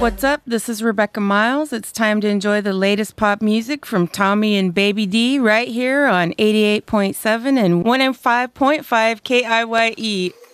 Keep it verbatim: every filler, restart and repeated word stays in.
What's up? This is Rebecca Miles. It's time to enjoy the latest pop music from Tommy and Baby D right here on eighty-eight point seven and one oh five point five K I Y E.